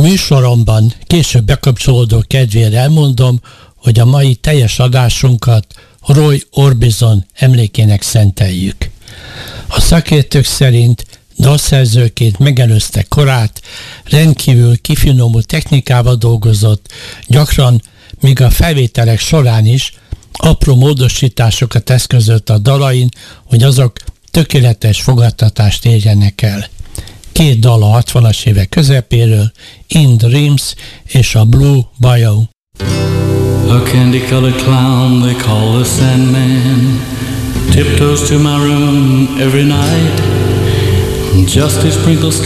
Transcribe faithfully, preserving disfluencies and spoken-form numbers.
Műsoromban később bekapcsolódó kedvére elmondom, hogy a mai teljes adásunkat Roy Orbison emlékének szenteljük. A szakértők szerint dalszerzőként megelőzte korát, rendkívül kifinomult technikával dolgozott, gyakran még a felvételek során is apró módosításokat eszközölt a dalain, hogy azok tökéletes fogadtatást érjenek el. Két dal a hatvanas évek közepéről, In Dreams és a Blue Bayou. A candy-colored clown they call the Sandman tiptoes to my room every night just to sprinkle